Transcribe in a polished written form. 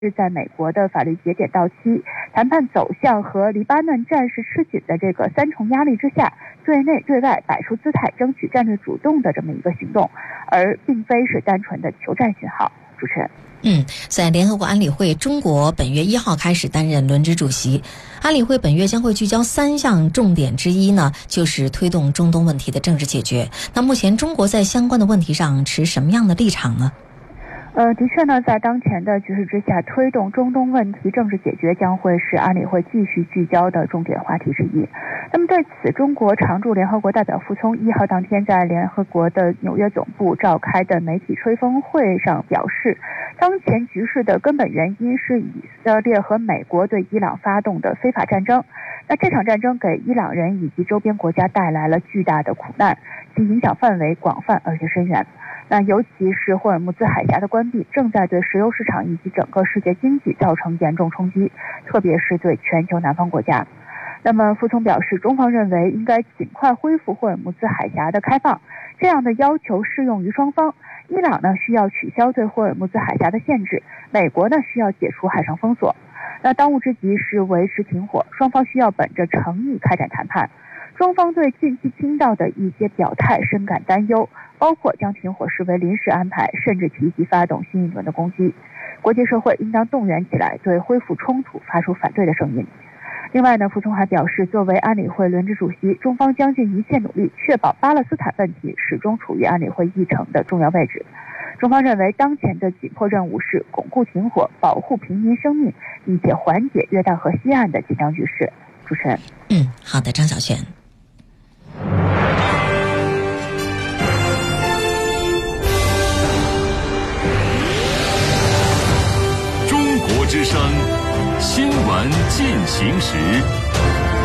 是在美国的法律节点到期、谈判走向和黎巴嫩战事吃紧的这个三重压力之下，对内对外摆出姿态，争取战略主动的这么一个行动，而并非是单纯的求战信号。主持人。 在联合国安理会，中国本月1号开始担任轮值主席。安理会本月将会聚焦3项重点之一呢，就是推动中东问题的政治解决。那目前中国在相关的问题上持什么样的立场呢？ 的确呢，在当前的局势之下，推动中东问题政治解决将会是安理会继续聚焦的重点话题之一。那么对此，中国常驻联合国代表傅聪1号当天在联合国的纽约总部召开的媒体吹风会上表示，当前局势的根本原因是以色列和美国对伊朗发动的非法战争。那这场战争给伊朗人以及周边国家带来了巨大的苦难，其影响范围广泛而且深远。那尤其是霍尔木兹海峡的关闭，正在对石油市场以及整个世界经济造成严重冲击，特别是对全球南方国家。那么傅聪表示，中方认为应该尽快恢复霍尔木兹海峡的开放，这样的要求适用于双方。伊朗呢需要取消对霍尔木兹海峡的限制，美国呢需要解除海上封锁。那当务之急是维持停火，双方需要本着诚意开展谈判。中方对近期听到的一些表态深感担忧，包括将停火视为临时安排，甚至提及发动新一轮的攻击。国际社会应当动员起来，对恢复冲突发出反对的声音。另外呢，傅聪还表示，作为安理会轮值主席，中方将尽一切努力，确保巴勒斯坦问题始终处于安理会议程的重要位置。中方认为，当前的紧迫任务是巩固停火，保护平民生命，并且缓解约旦河西岸的紧张局势。主持人。 好的，张小璇。 中国之声新闻进行时。